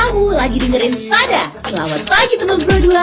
Kamu lagi dengerin Spada. Selamat pagi teman Pro 2.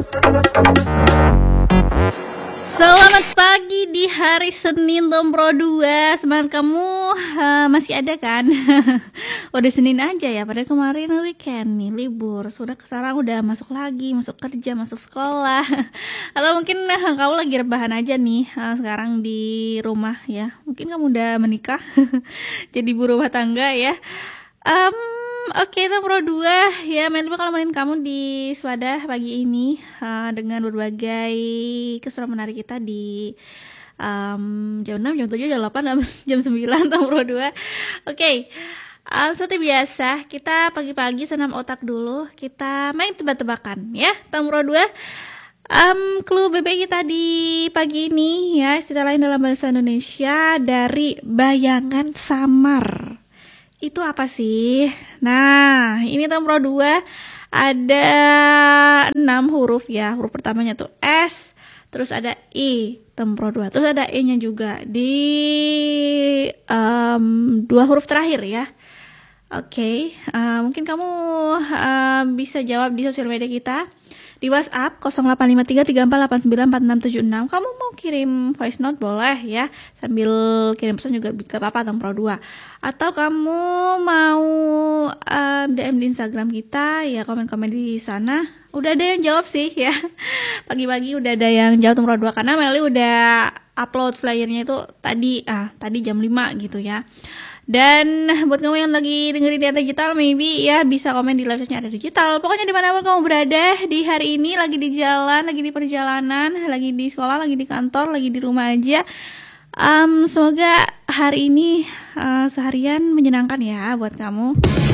Selamat pagi di hari Senin Tom Pro 2. Semangat kamu masih ada kan? Udah Senin aja ya, padahal kemarin weekend nih, libur. Sekarang udah masuk lagi, masuk kerja, masuk sekolah. Atau mungkin kamu lagi rebahan aja nih sekarang di rumah ya. Mungkin kamu udah menikah, jadi ibu rumah tangga ya. Oke, Tom Pro 2 ya, kalau main kamu di Swadah pagi ini dengan berbagai keseruan menarik kita di jam 6, jam 7, jam 8, jam 9 Tom Pro 2. Oke. Seperti biasa, kita pagi-pagi senam otak dulu. Kita main tebak-tebakan ya, Tom Pro 2. Clue BB kita di pagi ini ya, istilah lain dalam bahasa Indonesia dari bayangan samar. Itu apa sih? Nah, ini Tom Pro 2 ada 6 huruf ya. Huruf pertamanya tuh S, terus ada I, Tom Pro 2. Terus ada E-nya juga di 2 huruf terakhir ya. Oke, mungkin kamu bisa jawab di sosial media kita di WhatsApp 085334894676. Kamu mau kirim voice note boleh ya, sambil kirim pesan juga gak apa-apa Tom Pro 2. Atau kamu mau DM di Instagram kita ya, komen-komen di sana. Udah ada yang jawab sih ya. Pagi-pagi udah ada yang jawab Tom Pro 2 karena Meli udah upload flyernya itu tadi jam 5 gitu ya. Dan buat kamu yang lagi dengerin di Ada Digital, maybe ya bisa komen di live chatnya Ada Digital. Pokoknya dimanapun kamu berada di hari ini, lagi di jalan, lagi di perjalanan, lagi di sekolah, lagi di kantor, lagi di rumah aja. Semoga hari ini seharian menyenangkan ya buat kamu.